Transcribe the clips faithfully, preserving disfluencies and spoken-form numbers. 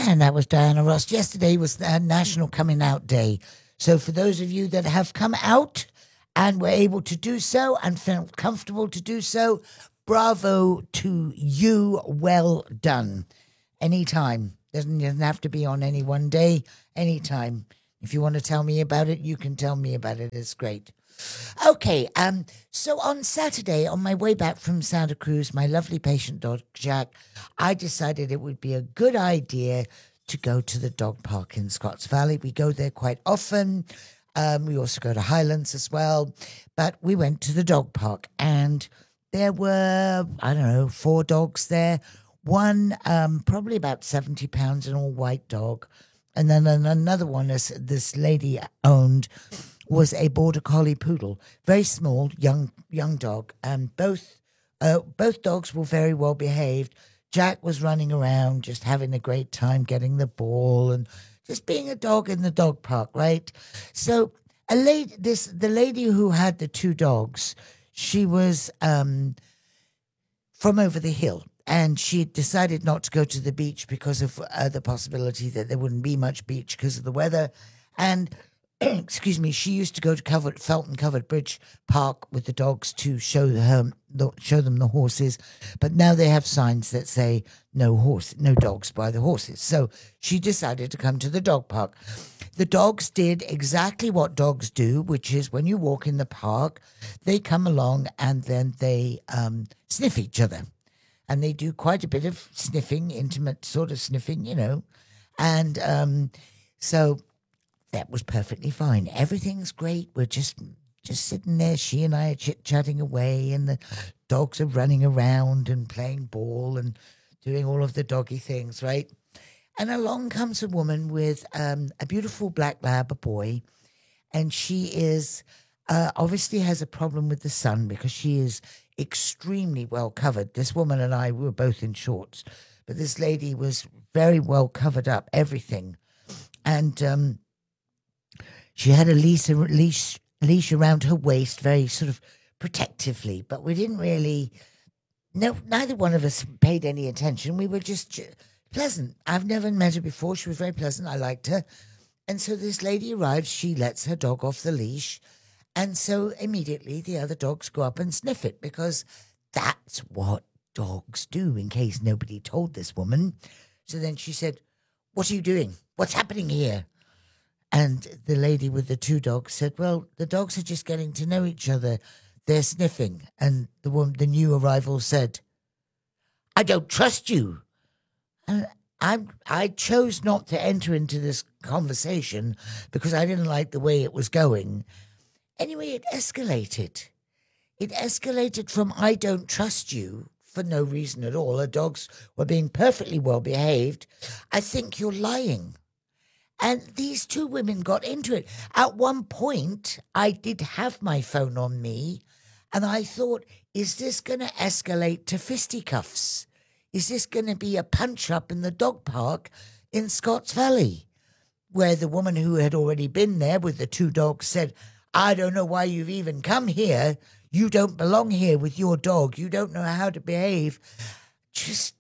And that was Diana Ross. Yesterday was the National Coming Out Day. So for those of you that have come out and were able to do so and felt comfortable to do so, bravo to you. Well done. Anytime. Doesn't, doesn't have to be on any one day. Anytime. If you want to tell me about it, you can tell me about it. It's great. Okay, um, so on Saturday, on my way back from Santa Cruz, my lovely patient dog Jack, I decided it would be a good idea to go to the dog park in Scotts Valley. We go there quite often. Um, we also go to Highlands as well. But we went to the dog park and there were, I don't know, four dogs there. One, um, probably about seventy pounds, an all-white dog. And then another one, this, this lady owned, was a border collie poodle, very small, young young dog. And both uh, both dogs were very well behaved. Jack was running around, just having a great time, getting the ball and just being a dog in the dog park, right? So a lady, this the lady who had the two dogs, she was um, from over the hill. And she decided not to go to the beach because of uh, the possibility that there wouldn't be much beach because of the weather. And excuse me, she used to go to covered, Felton Covered Bridge Park with the dogs to show her, show them the horses. But now they have signs that say no horse, no dogs by the horses. So she decided to come to the dog park. The dogs did exactly what dogs do, which is when you walk in the park, they come along and then they um, sniff each other. And they do quite a bit of sniffing, intimate sort of sniffing, you know. And um, so that was perfectly fine. Everything's great. We're just just sitting there. She and I are chit-chatting away, and the dogs are running around and playing ball and doing all of the doggy things, right? And along comes a woman with um, a beautiful black lab, a boy, and she is uh, obviously has a problem with the sun because she is extremely well covered. This woman and I were both in shorts, but this lady was very well covered up, everything. And um, she had a leash, leash, leash around her waist, very sort of protectively, but we didn't really, no, neither one of us paid any attention. We were just pleasant. I've never met her before. She was very pleasant. I liked her. And so this lady arrives. She lets her dog off the leash. And so immediately the other dogs go up and sniff it because that's what dogs do, in case nobody told this woman. So then she said, "What are you doing? What's happening here?" And the lady with the two dogs said, "Well, the dogs are just getting to know each other. They're sniffing." And the woman, the new arrival said, "I don't trust you." And I I chose not to enter into this conversation because I didn't like the way it was going. Anyway, it escalated. It escalated from "I don't trust you" for no reason at all. The dogs were being perfectly well behaved. "I think you're lying." And these two women got into it. At one point, I did have my phone on me, and I thought, is this going to escalate to fisticuffs? Is this going to be a punch-up in the dog park in Scotts Valley? Where the woman who had already been there with the two dogs said, "I don't know why you've even come here. You don't belong here with your dog. You don't know how to behave." Just,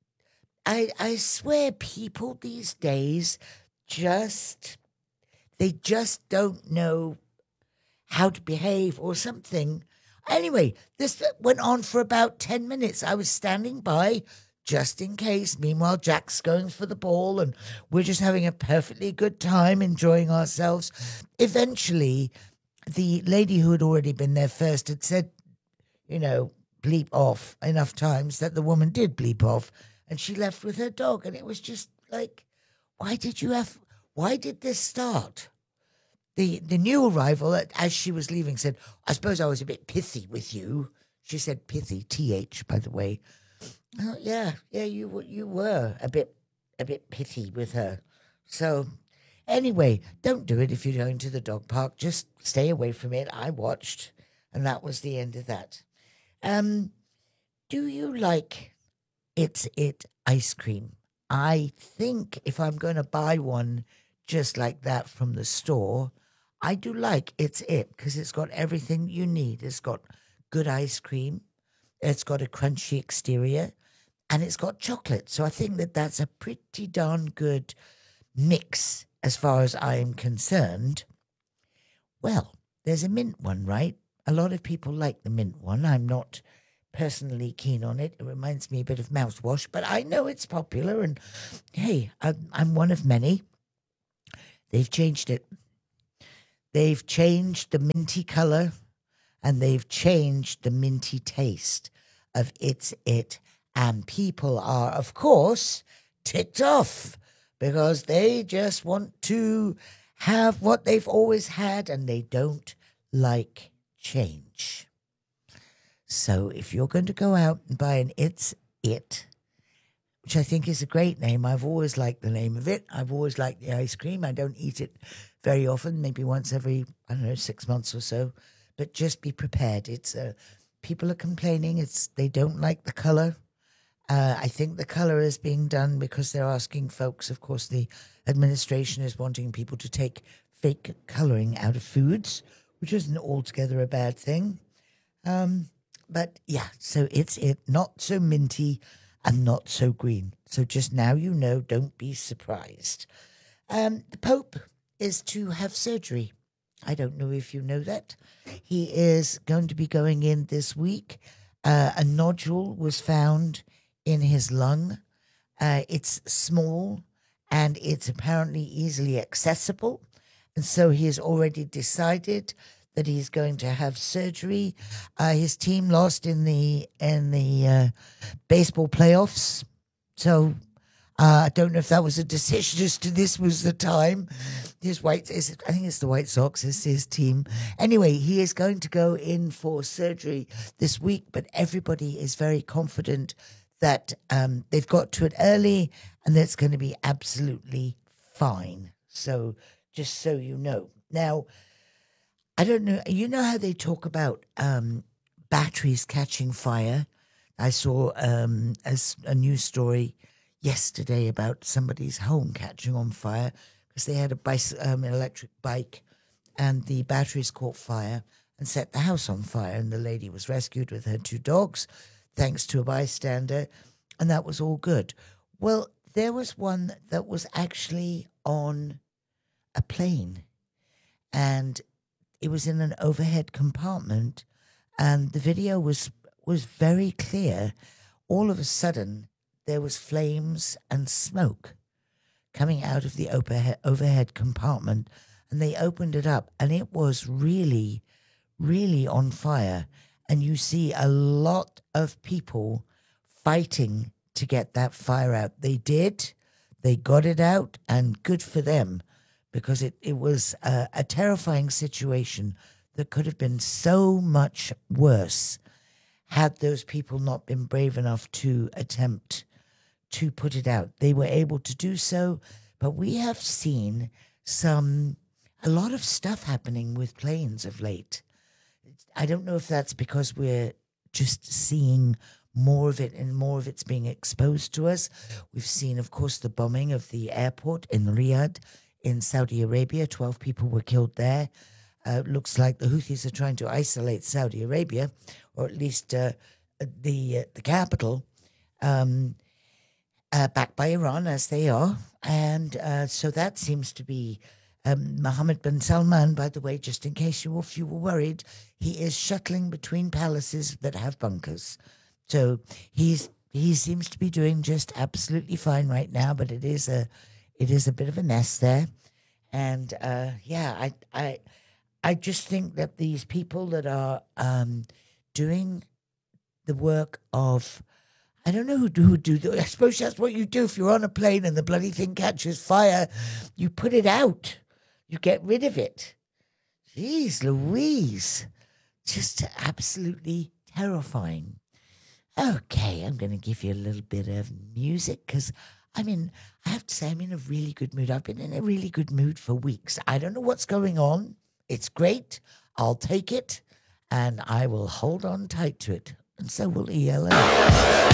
I, I swear people these days just, they just don't know how to behave or something. Anyway, this went on for about ten minutes. I was standing by just in case. Meanwhile, Jack's going for the ball and we're just having a perfectly good time, enjoying ourselves. Eventually, the lady who had already been there first had said, you know, bleep off enough times that the woman did bleep off, and she left with her dog. And it was just like, why did you have, why did this start? The the new arrival, as she was leaving, said, "I suppose I was a bit pithy with you." She said pithy, T H, by the way. Oh, yeah, yeah, you you were a bit a bit pithy with her. So anyway, don't do it if you're going to the dog park. Just stay away from it. I watched, and that was the end of that. Um, do you like It's It ice cream? I think if I'm going to buy one just like that from the store, I do like It's It because it's got everything you need. It's got good ice cream. It's got a crunchy exterior. and it's got chocolate. So I think that that's a pretty darn good mix as far as I am concerned. Well, there's a mint one, right? A lot of people like the mint one. I'm not personally keen on it. It reminds me a bit of mouthwash, but I know it's popular, and hey, I'm, I'm one of many. They've changed it. They've changed the minty color, and they've changed the minty taste of It's It. And people are, of course, ticked off because they just want to have what they've always had, and they don't like change. So if you're going to go out and buy an It's It, which I think is a great name, I've always liked the name of it. I've always liked the ice cream. I don't eat it very often, maybe once every, I don't know, six months or so. But just be prepared. It's uh, people are complaining. It's they don't like the color. Uh, I think the color is being done because they're asking folks. Of course, the administration is wanting people to take fake coloring out of foods, which isn't altogether a bad thing. Um, but yeah, so It's It, not so minty and not so green. So just now you know, don't be surprised. Um, the Pope is to have surgery. I don't know if you know that. He is going to be going in this week. Uh, a nodule was found in his lung. Uh, it's small and it's apparently easily accessible. And so he has already decided that he's going to have surgery. Uh, his team lost in the in the uh, baseball playoffs. So uh, I don't know if that was a decision as to this was the time. His white, is I think it's the White Sox, is his team. Anyway, he is going to go in for surgery this week, but everybody is very confident that um, they've got to it early and that it's going to be absolutely fine. So just so you know. Now, I don't know, you know how they talk about um, batteries catching fire? I saw um, a, a news story yesterday about somebody's home catching on fire because they had a bicy- um, an electric bike and the batteries caught fire and set the house on fire, and the lady was rescued with her two dogs thanks to a bystander, and that was all good. Well, there was one that was actually on a plane, and it was in an overhead compartment, and the video was was very clear. All of a sudden, there was flames and smoke coming out of the overhead, overhead compartment, and they opened it up, and it was really, really on fire. And you see a lot of people fighting to get that fire out. They did. They got it out, and good for them, because it, it was a, a terrifying situation that could have been so much worse had those people not been brave enough to attempt to put it out. They were able to do so, but we have seen some, a lot of stuff happening with planes of late. I don't know if that's because we're just seeing more of it and more of it's being exposed to us. We've seen, of course, the bombing of the airport in Riyadh in Saudi Arabia. twelve people were killed there. Uh, looks like the Houthis are trying to isolate Saudi Arabia, or at least uh, the uh, the capital, um, uh, backed by Iran, as they are. And uh, so that seems to be um, Mohammed bin Salman, by the way, just in case you, if you were worried, he is shuttling between palaces that have bunkers. So he's he seems to be doing just absolutely fine right now, but it is a it is a bit of a mess there. And uh, yeah, I I I just think that these people that are um, doing the work of, I don't know who do, who do I suppose that's what you do if you're on a plane and the bloody thing catches fire. You put it out. You get rid of it. Jeez Louise. Just absolutely terrifying. Okay, I'm going to give you a little bit of music because I mean, I have to say I'm in a really good mood. I've been in a really good mood for weeks. I don't know what's going on. It's great. I'll take it and I will hold on tight to it. And so will E L O.